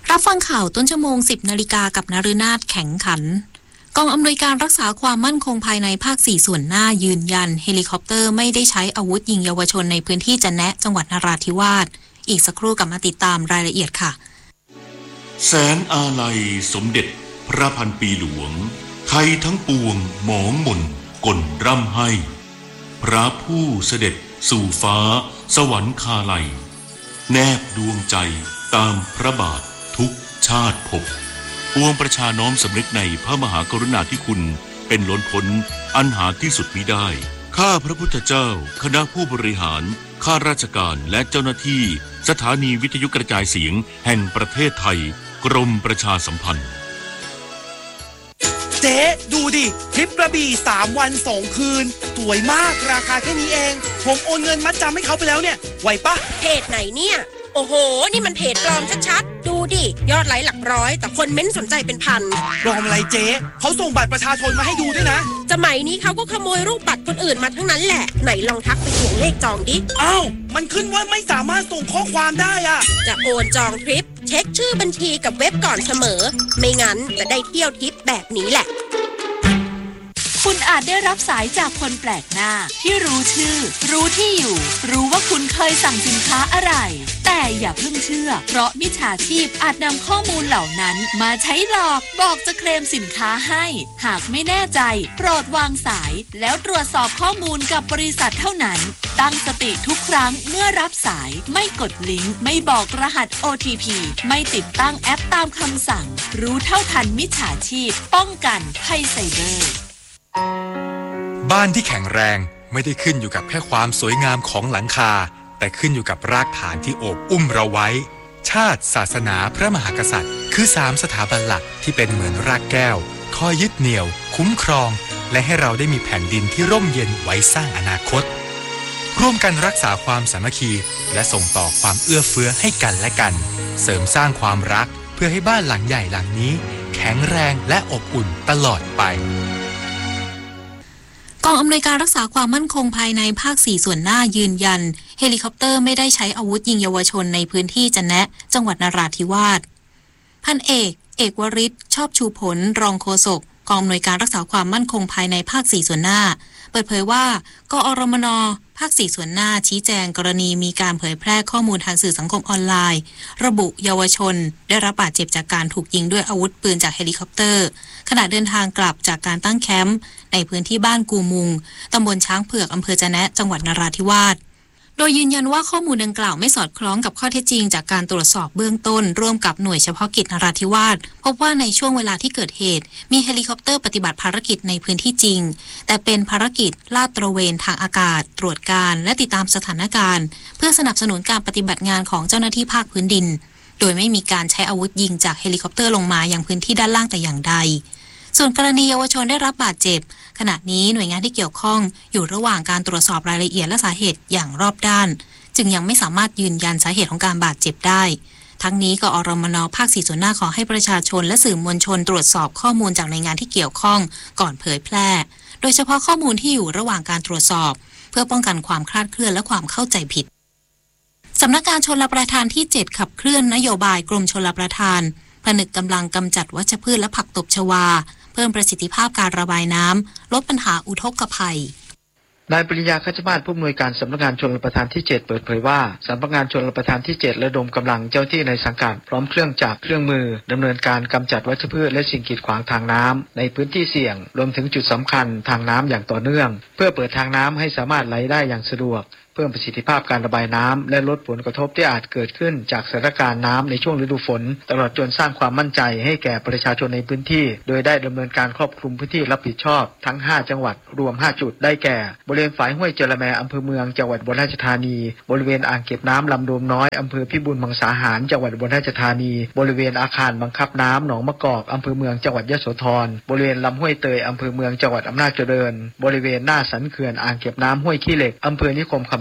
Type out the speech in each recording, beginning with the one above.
รับฟังข่าวต้นชั่วโมง 10 นาฬิกากับนฤนาถแข็งขันกองอำนวยการรักษาความมั่นคงภายในภาค 4 ส่วนหน้ายืนยันเฮลิคอปเตอร์ไม่ได้ใช้อาวุธยิงเยาวชนในพื้นที่จะแนะจังหวัดนราธิวาสอีกสักครู่กลับมาติดตามรายละเอียดค่ะแสนอาลัยสมเด็จพระพันปีหลวงไทยทั้งปวงหมองหม่นก่นร่ำให้พระผู้เสด็จสู่ฟ้าสวรรคาลัยแนบดวงใจตามพระบาททุกชาติภพปวงประชาน้อมสำนึกในพระมหากรุณาธิคุณเป็นล้นพ้นอันหาที่สุดมิได้ข้าพระพุทธเจ้าคณะผู้บริหารข้าราชการและเจ้าหน้าที่สถานีวิทยุกระจายเสียงแห่งประเทศไทยกรมประชาสัมพันธ์เจ๊ดูดิทริปกระบี่3 วัน 2 คืนสวยมากราคาแค่นี้เองผมโอนเงินมัดจำให้เขาไปแล้วเนี่ยไหวปะเพจไหนเนี่ยโอ้โหนี่มันเพจปลอมชัดๆดูดิยอดไลค์หลักร้อยแต่คนเม้นสนใจเป็นพันปลอมอะไรเจ๊เขาส่งบัตรประชาชนมาให้ดูด้วยนะสมัยนี้เขาก็ขโมยรูปบัตรคนอื่นมาทั้งนั้นแหละไหนลองทักไปทวงเลขจองดิอ้าวมันขึ้นว่าไม่สามารถส่งข้อความได้อะจะโอนจองทริปเช็คชื่อบัญชีกับเว็บก่อนเสมอไม่งั้นจะได้เที่ยวทริปแบบนี้แหละคุณอาจได้รับสายจากคนแปลกหน้าที่รู้ชื่อรู้ที่อยู่รู้ว่าคุณเคยสั่งสินค้าอะไรแต่อย่าเพิ่งเชื่อเพราะมิจฉาชีพอาจนำข้อมูลเหล่านั้นมาใช้หลอกบอกจะเคลมสินค้าให้หากไม่แน่ใจโปรดวางสายแล้วตรวจสอบข้อมูลกับบริษัทเท่านั้นตั้งสติทุกครั้งเมื่อรับสายไม่กดลิงก์ไม่บอกรหัส OTP ไม่ติดตั้งแอปตามคำสั่งรู้เท่าทันมิจฉาชีพป้องกันภัยไซเบอร์บ้านที่แข็งแรงไม่ได้ขึ้นอยู่กับแค่ความสวยงามของหลังคาแต่ขึ้นอยู่กับรากฐานที่โอบอุ้มเราไว้ชาติศาสนาพระมหากษัตริย์คือ3 สถาบันหลักที่เป็นเหมือนรากแก้วคอยยึดเหนี่ยวคุ้มครองและให้เราได้มีแผ่นดินที่ร่มเย็นไว้สร้างอนาคตร่วมกันรักษาความสามัคคีและส่งต่อความเอื้อเฟื้อให้กันและกันเสริมสร้างความรักเพื่อให้บ้านหลังใหญ่หลังนี้แข็งแรงและอบอุ่นตลอดไปกองอำนวยการรักษาความมั่นคงภายในภาค 4 ส่วนหน้ายืนยันเฮลิคอปเตอร์ไม่ได้ใช้อาวุธยิงเยาวชนในพื้นที่จะแนะจังหวัดนราธิวาสพันเอกวริศชอบชูผลรองโฆษกกองอำนวยการรักษาความมั่นคงภายในภาค 4 ส่วนหน้าเปิดเผยว่ากอรมน.ภาค 4 ส่วนหน้าชี้แจงกรณีมีการเผยแพร่ข้อมูลทางสื่อสังคมออนไลน์ระบุเยาวชนได้รับบาดเจ็บจากการถูกยิงด้วยอาวุธปืนจากเฮลิคอปเตอร์ขณะเดินทางกลับจากการตั้งแคมป์ในพื้นที่บ้านกูมุงตำบลช้างเผือกอำเภอจะแนะจังหวัดนราธิวาสโดยยืนยันว่าข้อมูลดังกล่าวไม่สอดคล้องกับข้อเท็จจริงจากการตรวจสอบเบื้องต้นร่วมกับหน่วยเฉพาะกิจนราธิวาสพบว่าในช่วงเวลาที่เกิดเหตุมีเฮลิคอปเตอร์ปฏิบัติภารกิจในพื้นที่จริงแต่เป็นภารกิจลาดตระเวนทางอากาศตรวจการและติดตามสถานการณ์เพื่อสนับสนุนการปฏิบัติงานของเจ้าหน้าที่ภาคพื้นดินโดยไม่มีการใช้อาวุธยิงจากเฮลิคอปเตอร์ลงมายังพื้นที่ด้านล่างแต่อย่างใดส่วนกรณีเยาวชนได้รับบาดเจ็บขณะนี้หน่วยงานที่เกี่ยวข้องอยู่ระหว่างการตรวจสอบรายละเอียดและสาเหตุอย่างรอบด้านจึงยังไม่สามารถยืนยันสาเหตุของการบาดเจ็บได้ทั้งนี้กอรมน.ภาค 4 ส่วนหน้าขอให้ประชาชนและสื่อมวลชนตรวจสอบข้อมูลจากหน่วยงานที่เกี่ยวข้องก่อนเผยแพร่โดยเฉพาะข้อมูลที่อยู่ระหว่างการตรวจสอบเพื่อป้องกันความคลาดเคลื่อนและความเข้าใจผิดสำนักงานชลประทานที่ 7 ขับเคลื่อนนโยบายกรมชลประทานผนึกกำลังกำจัดวัชพืชและผักตบชวาเพิ่มประสิทธิภาพการระบายน้ำลดปัญหาอุทกภัยนายปริญญาคัจฉมาศผู้อำนวยการสำนักงานชลประทานที่ 7 เปิดเผยว่าสำนักงานชลประทานที่ 7 ระดมกำลังเจ้าที่ในสังกัดพร้อมเครื่องจักรเครื่องมือดำเนินการกำจัดวัชพืชและสิ่งกีดขวางทางน้ำในพื้นที่เสี่ยงรวมถึงจุดสำคัญทางน้ำอย่างต่อเนื่องเพื่อเปิดทางน้ำให้สามารถไหลได้อย่างสะดวกเพิ่มประสิทธิภาพการระบายน้ำและลดผลกระทบที่อาจเกิดขึ้นจากสถานการณ์น้ำในช่วงฤดูฝนตลอดจนสร้างความมั่นใจให้แก่ประชาชนในพื้นที่โดยได้ดำเนินการครอบคลุมพื้นที่รับผิดชอบทั้ง5จังหวัดรวม5จุดได้แก่บริเวณฝายห้วยเจรแมอำเภอเมืองจังหวัดอุบลราชธานีบริเวณอ่างเก็บน้ำลำโดมน้อยอำเภอพิบูลมังสาหารจังหวัดอุบลราชธานีบริเวณอาคารบังคับน้ำหนองมะกอกอำเภอเมืองจังหวัดยโสธรบริเวณลำห้วยเตยอำเภอเมืองจังหวัดอำนาจเจริญบริเวณหน้าสันเขื่อนอ่างเก็บน้ำห้วยขี้เหล็กอำเภอนิคมคำ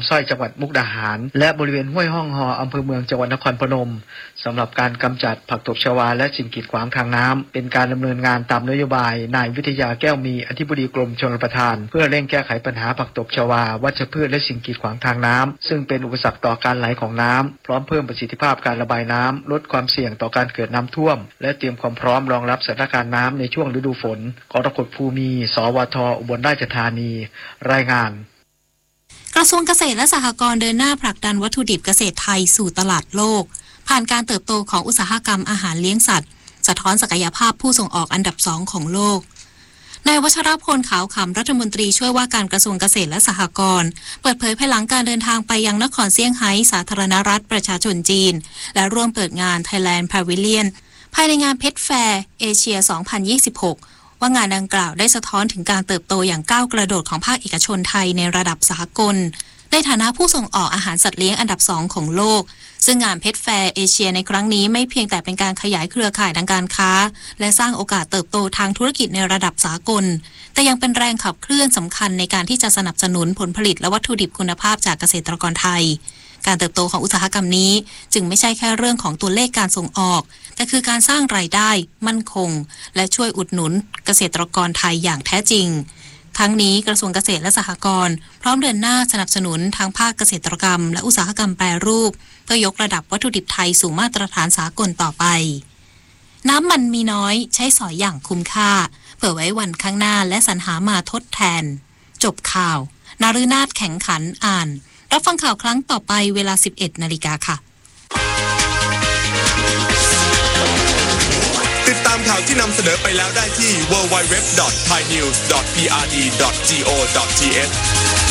สร้อยจังหวัดมุกดาหารและบริเวณห้วยห้องฮออำเภอเมืองจังหวัดนครพนมสำหรับการกำจัดผักตบชวาและสิ่งกีดขวางทางน้ำเป็นการดำเนินงานตามนโยบายนายวิทยาแก้วมีอธิบดีกรมชลประทานเพื่อเร่งแก้ไขปัญหาผักตบชวาวัชพืชและสิ่งกีดขวางทางน้ำซึ่งเป็นอุปสรรคต่อการไหลของน้ำพร้อมเพิ่มประสิทธิภาพการระบายน้ำลดความเสี่ยงต่อการเกิดน้ำท่วมและเตรียมความพร้อมรองรับสถานการณ์น้ำในช่วงฤดูฝนกรกฎภูมิสวทอุบลราชธานีรายงานกระทรวงเกษตรและสหกรณ์เดินหน้าผลักดันวัตถุดิบเกษตรไทยสู่ตลาดโลกผ่านการเติบโตของอุตสาหกรรมอาหารเลี้ยงสัตว์สะท้อนศักยภาพผู้ส่งออกอันดับ2ของโลกนายวัชรพลขาวขำรัฐมนตรีช่วยว่าการกระทรวงเกษตรและสหกรณ์เปิดเผยภายหลังการเดินทางไปยังนครเซี่ยงไฮ้สาธารณรัฐประชาชนจีนและร่วมเปิดงาน Thailand Pavilion ภายในงานเพชรแฟร์เอเชีย 2026 ว่างานดังกล่าวได้สะท้อนถึงการเติบโตอย่างก้าวกระโดดของภาคเอกชนไทยในระดับสากลในฐานะผู้ส่งออกอาหารสัตว์เลี้ยงอันดับ2ของโลกซึ่งงานเพชรแฟร์เอเชียในครั้งนี้ไม่เพียงแต่เป็นการขยายเครือข่ายทางการค้าและสร้างโอกาสเติบโตทางธุรกิจในระดับสากลแต่ยังเป็นแรงขับเคลื่อนสำคัญในการที่จะสนับสนุนผลผลิตและวัตถุดิบคุณภาพจากเกษตรกรไทยการเติบโตของอุตสาหกรรมนี้จึงไม่ใช่แค่เรื่องของตัวเลขการส่งออกแต่คือการสร้างรายได้มั่นคงและช่วยอุดหนุนเกษตรกรไทยอย่างแท้จริงทั้งนี้กระทรวงเกษตรและสหกรณ์พร้อมเดินหน้าสนับสนุนทางภาคเกษตรกรรมและอุตสาหกรรมแปรรูปเพื่อยกระดับวัตถุดิบไทยสู่มาตรฐานสากลต่อไปน้ำมันมีน้อยใช้สอยอย่างคุ้มค่าเผื่อไว้วันข้างหน้าและสรรหามาทดแทนจบข่าวนาฤนาถแข็งขันอ่านรับฟังข่าวครั้งต่อไปเวลา 11:00 น.ค่ะติดตามข่าวที่นำเสนอไปแล้วได้ที่ www.thainews.prd.go.th